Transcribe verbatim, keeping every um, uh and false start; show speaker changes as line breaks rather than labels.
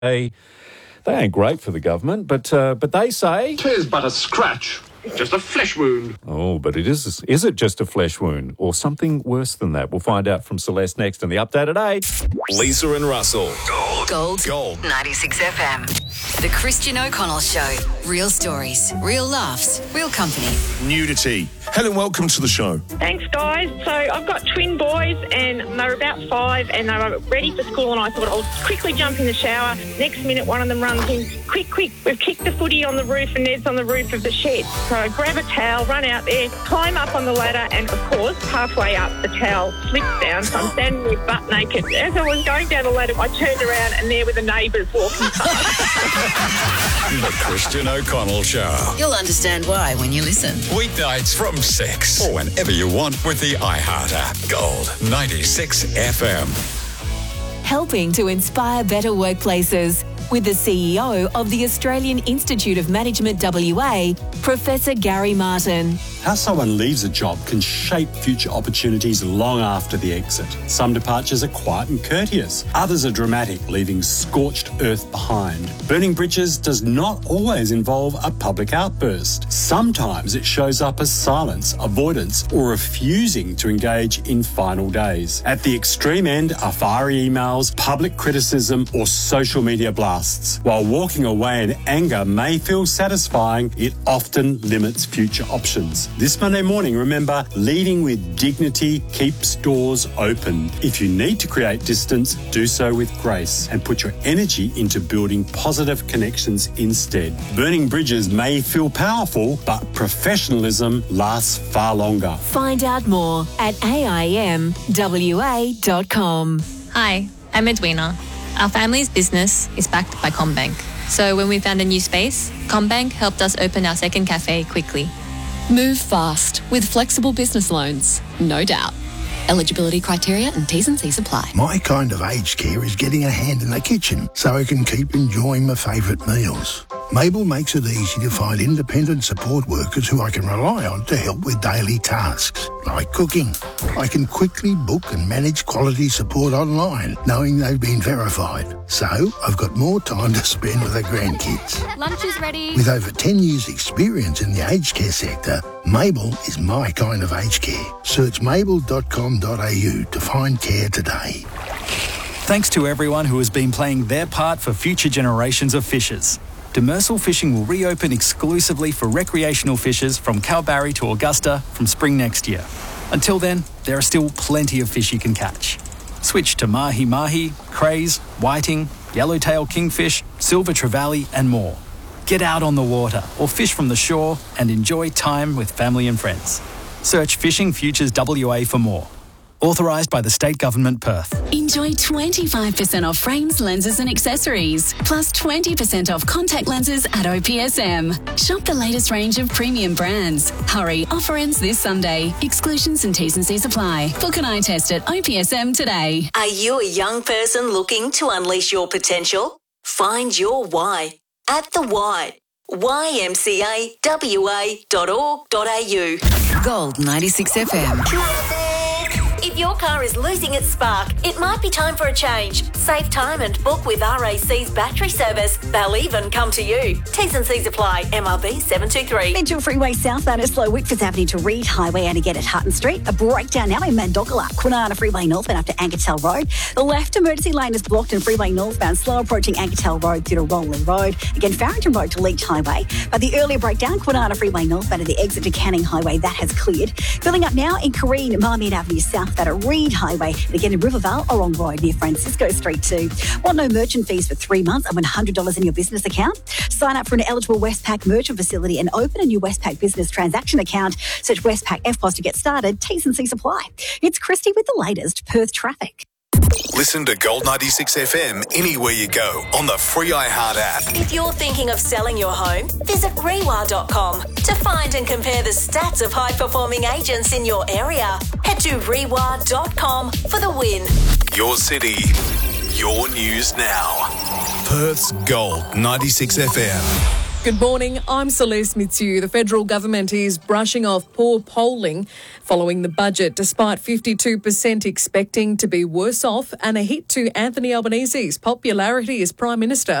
They, they ain't great for the government, but uh, but they say...
"'Tis but a scratch, just a flesh wound."
Oh, but it is, is it just a flesh wound or something worse than that? We'll find out from Celeste next in the Update at eight.
Lisa and Russell.
Gold.
Gold. Gold.
ninety-six F M. The Christian O'Connell Show. Real stories, real laughs, real company.
Nudity. Helen, welcome to the show.
Thanks, guys. So I've got twin boys and they were about five and they were ready for school, and I thought I'll quickly jump in the shower. Next minute, one of them runs in, quick, quick, we've kicked the footy on the roof and Ned's on the roof of the shed. So I grab a towel, run out there, climb up on the ladder, and of course, halfway up, the towel slips down. So I'm standing there butt naked. As I was going down the ladder, I turned around and there were the neighbours walking past.
The Christian O'Connell Show.
You'll understand why when you listen.
Weeknights from six or whenever you want with the iHeart app. Gold ninety-six F M.
Helping to inspire better workplaces with the C E O of the Australian Institute of Management W A, Professor Gary Martin.
How someone leaves a job can shape future opportunities long after the exit. Some departures are quiet and courteous. Others are dramatic, leaving scorched earth behind. Burning bridges does not always involve a public outburst. Sometimes it shows up as silence, avoidance, or refusing to engage in final days. At the extreme end are fiery emails, public criticism, or social media blasts. While walking away in anger may feel satisfying, it often limits future options. This Monday morning, remember, leading with dignity keeps doors open. If you need to create distance, do so with grace and put your energy into building positive connections instead. Burning bridges may feel powerful, but professionalism lasts far longer.
Find out more at A I M W A dot com.
Hi, I'm Edwina. Our family's business is backed by CommBank. So when we found a new space, CommBank helped us open our second cafe quickly.
Move fast with flexible business loans, no doubt. Eligibility criteria and T's and C's apply.
My kind of aged care is getting a hand in the kitchen so I can keep enjoying my favourite meals. Mabel makes it easy to find independent support workers who I can rely on to help with daily tasks, like cooking. I can quickly book and manage quality support online, knowing they've been verified. So I've got more time to spend with the grandkids.
Lunch is ready.
With over ten years experience in the aged care sector, Mabel is my kind of aged care. Search mabel dot com dot a u to find care today.
Thanks to everyone who has been playing their part for future generations of fishers. Demersal Fishing will reopen exclusively for recreational fishers from Kalbarri to Augusta from spring next year. Until then, there are still plenty of fish you can catch. Switch to mahi-mahi, crays, whiting, yellowtail kingfish, silver trevally and more. Get out on the water or fish from the shore and enjoy time with family and friends. Search Fishing Futures W A for more. Authorised by the State Government, Perth.
Enjoy twenty-five percent off frames, lenses and accessories, plus twenty percent off contact lenses at O P S M. Shop the latest range of premium brands. Hurry, offer ends this Sunday. Exclusions and T's and C's apply. Book an eye test at O P S M today.
Are you a young person looking to unleash your potential? Find your why at The Y. Y M C A W A dot org dot a u.
Gold ninety-six F M.
If your car is losing its spark, it might be time for a change. Save time and book with R A C's battery service. They'll even come to you. T's and C's apply. M R B seven two three.
Mitchell Freeway southbound is slow. Wickford's Avenue to Reed Highway and again at Hutton Street. A breakdown now in Mandogala. Kwinana Freeway northbound up to Ankertel Road. The left emergency lane is blocked in Freeway northbound. Slow approaching Ankertel Road through to Rolling Road. Again, Farrington Road to Leach Highway. But the earlier breakdown, Kwinana Freeway northbound at the exit to Canning Highway, that has cleared. Filling up now in Careen, Marmion Avenue south at Reed Highway. And again in Rivervale, Orong Road near Francisco Street too. Want no merchant fees for three months and one hundred dollars in your business account? Sign up for an eligible Westpac merchant facility and open a new Westpac business transaction account. Search Westpac F P O S to get started. T's and C's apply. It's Christy with the latest Perth traffic.
Listen to Gold ninety-six F M anywhere you go on the free iHeart app.
If you're thinking of selling your home, visit rewa dot com to find and compare the stats of high-performing agents in your area. Head to rewa dot com for the win.
Your city, your news now. Perth's Gold ninety-six F M.
Good morning, I'm Celeste Mitsu. The federal government is brushing off poor polling following the budget, despite fifty-two percent expecting to be worse off and a hit to Anthony Albanese's popularity as Prime Minister.